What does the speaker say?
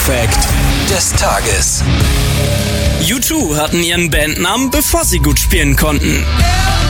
Fact des Tages. U2 hatten ihren Bandnamen, bevor sie gut spielen konnten.